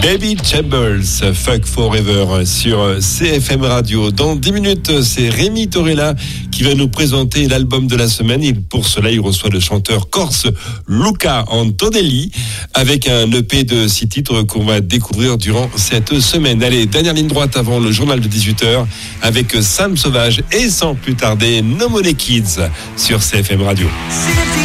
David Chambers, Fuck Forever sur CFM Radio. Dans 10 minutes, c'est Rémi Torella qui va nous présenter l'album de la semaine. Et pour cela, il reçoit le chanteur corse Luca Antonelli avec un EP de 6 titres qu'on va découvrir durant cette semaine. Allez, dernière ligne droite avant le journal de 18h avec Sam Sauvage et sans plus tarder No Money Kids sur CFM Radio.